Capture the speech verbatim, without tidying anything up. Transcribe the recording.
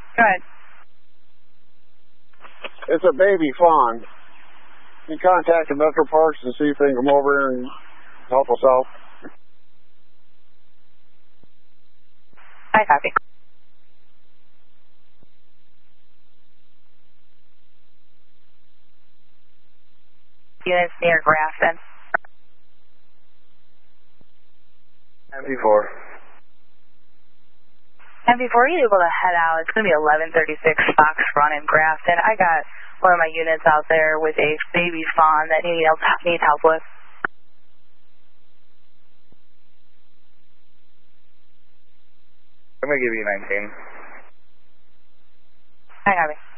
Go ahead. It's a baby fawn. You contact the Metro Parks and see if they can come over here and help us out. I copy. Units near Grafton. M P four. And before you're able to head out, it's going to be eleven thirty-six Fox Run in Grafton. I got one of my units out there with a baby fawn that need help, need help with. I'm going to give you nineteen. I got it.